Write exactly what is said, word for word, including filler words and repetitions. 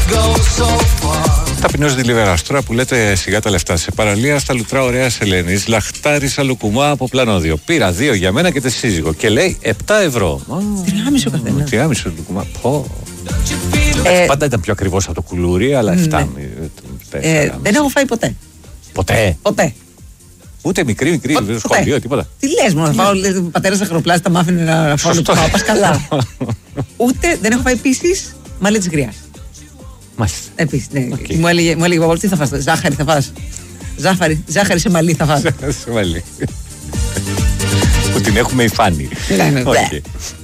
Ταπεινός Διλιβεράς, τώρα που λέτε σιγά τα λεφτά. Σε παραλία στα λουτρά Ωραίας Ελένης, λαχτάρισα λουκουμά από πλανόδιο. Πήρα δύο για μένα και τη σύζυγο και λέει επτά ευρώ. Τριάμισο καθένα. Τριάμισο λουκουμά. Πω. Ε, Πάντα ήταν πιο ακριβώς από το κουλούρι, αλλά επτά. Ναι. Ε, δεν έχω φάει ποτέ. Ποτέ. Ποτέ. Ούτε μικρή, μικρή, Ποτέ. σχολείο, τίποτα. Τι λες, μόνο θα φάω πατέρα στα χροπλάστα, μ' άφηνε να φάω λουκουμά, πας καλά. Ούτε δεν έχω φάει επίσης μαλλί της γριάς. Μάλιστα. Επίσης, ναι. Okay. Μου έλεγε, μου έλεγε τι θα φας, ζάχαρη θα φας. Ζάχαρη, ζάχαρη σε μαλλί θα φας. Σε μαλλί. Που την έχουμε υφάνει. Ναι, ναι, okay.